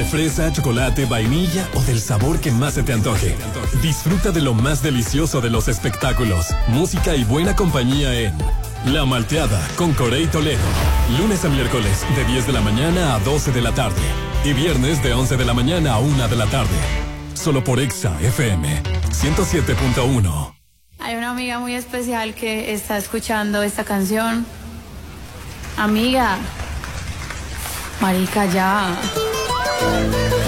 fresa, chocolate, vainilla o del sabor que más se te antoje. Disfruta de lo más delicioso de los espectáculos, música y buena compañía en La Malteada con Corey Toledo. Lunes a miércoles de 10 de la mañana a 12 de la tarde. Y viernes de 11 de la mañana a 1 de la tarde. Solo por Exa FM 107.1. Hay una amiga muy especial que está escuchando esta canción. Amiga, marica, ya.